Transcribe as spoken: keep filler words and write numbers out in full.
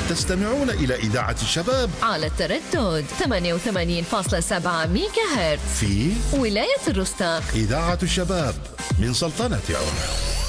تستمعون إلى إذاعة الشباب على التردد ثمانية وثمانين فاصلة سبعة ميجا هرتز في ولاية الرستاق. إذاعة الشباب من سلطنة عمان.